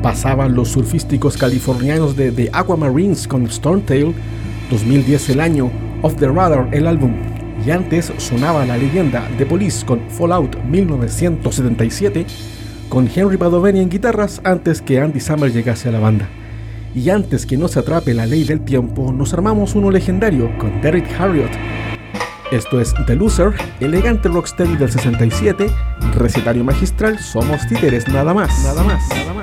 Pasaban los surfísticos californianos de The Aquamarines con Stormtail, 2010 el año, Off the Radar el álbum, y antes sonaba la leyenda The Police con Fallout 1977, con Henry Padovani en guitarras antes que Andy Samberg llegase a la banda. Y antes que nos atrape la ley del tiempo, nos armamos uno legendario con Derek Harriott. Esto es The Loser, elegante rocksteady del 67, recetario magistral, somos títeres, nada más, nada más, nada más.